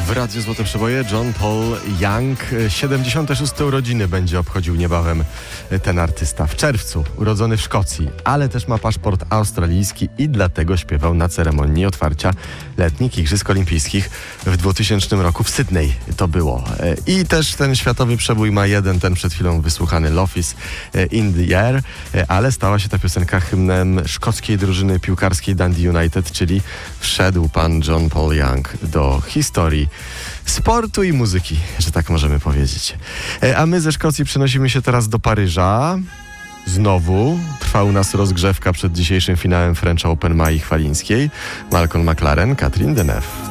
W Radiu Złote Przeboje John Paul Young 76. urodziny będzie obchodził niebawem ten artysta. W czerwcu, urodzony w Szkocji, ale też ma paszport australijski i dlatego śpiewał na ceremonii otwarcia letnich Igrzysk Olimpijskich w 2000 roku w Sydney to było. I też ten światowy przebój ma jeden, ten przed chwilą wysłuchany Love is in the Air, ale stała się ta piosenka hymnem szkockiej drużyny piłkarskiej Dundee United, czyli wszedł pan John Paul Young do historii sportu i muzyki, że tak możemy powiedzieć. A my ze Szkocji przenosimy się teraz do Paryża. Znowu trwa u nas rozgrzewka przed dzisiejszym finałem French Open Mai Chwalińskiej. Malcolm McLaren, Catherine Deneuve.